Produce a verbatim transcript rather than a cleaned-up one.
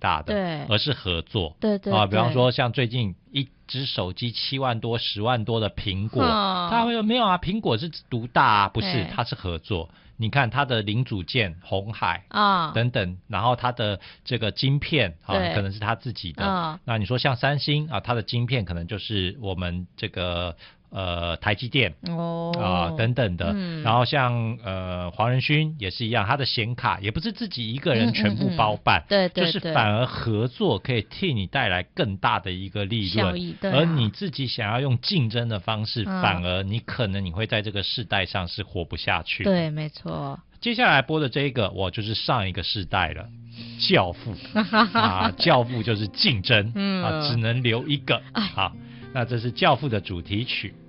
大的， 对， 而是合作。 对对啊，比方说像最近一只手机七万多、十万多的苹果， 嗯、 他会说没有啊，苹果是独大啊，不是，它是合作。你看它的零组件，鸿海啊、等等，然后它的这个晶片啊，可能是它自己的。嗯、那你说像三星啊，它的晶片可能就是我们这个。呃，台积电哦啊、呃、等等的，嗯、然后像呃黄仁勋也是一样，他的显卡也不是自己一个人全部包办，嗯嗯嗯对对对，就是反而合作可以替你带来更大的一个利润，啊、而你自己想要用竞争的方式，嗯、反而你可能你会在这个世代上是活不下去的。 对，没错。 接下来播的这一个，我就是上一个世代了，教父啊，教父就是竞争，嗯、啊，只能留一个，好。那这是《教父》的主题曲。